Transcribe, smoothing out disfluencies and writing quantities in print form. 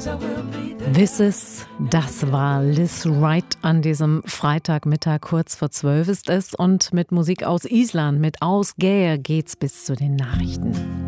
Das war Liz Wright an diesem Freitagmittag, kurz vor 12 ist es. Und mit Musik aus Island, mit Ásgeir geht's bis zu den Nachrichten.